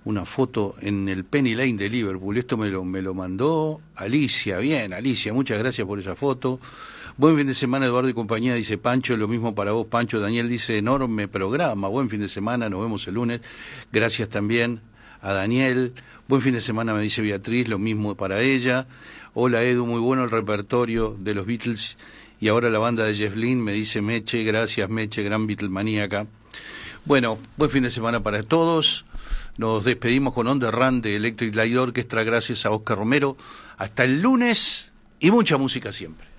una foto en el Penny Lane de Liverpool. Esto me lo mandó Alicia. Bien, Alicia, muchas gracias por esa foto. Buen fin de semana, Eduardo y compañía, dice Pancho. Lo mismo para vos, Pancho. Daniel dice, enorme programa. Buen fin de semana, nos vemos el lunes. Gracias también a Daniel. Buen fin de semana, me dice Beatriz, lo mismo para ella. Hola, Edu, muy bueno el repertorio de los Beatles. Y ahora la banda de Jeff Lynne, me dice Meche. Gracias, Meche, gran Beatlemaníaca. Bueno, buen fin de semana para todos. Nos despedimos con On the Run de Electric Light Orchestra, gracias a Oscar Romero. Hasta el lunes y mucha música siempre.